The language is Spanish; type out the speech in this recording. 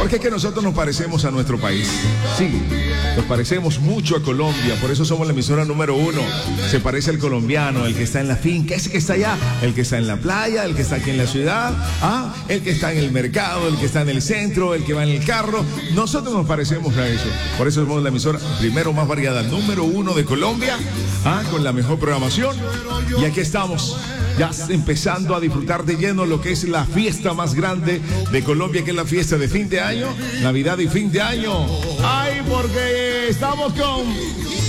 Porque es que nosotros nos parecemos a nuestro país. Sí, nos parecemos mucho a Colombia, por eso somos la emisora número 1. Se parece al colombiano, el que está en la finca, ese que está allá, el que está en la playa, el que está aquí en la ciudad, el que está en el mercado, el que está en el centro, el que va en el carro. Nosotros nos parecemos a eso. Por eso somos la emisora primero más variada, número 1 de Colombia, con la mejor programación. Y aquí estamos, ya empezando a disfrutar de lleno lo que es la fiesta más grande de Colombia, que es la fiesta de fin de año, Navidad y fin de año. Ay, porque estamos con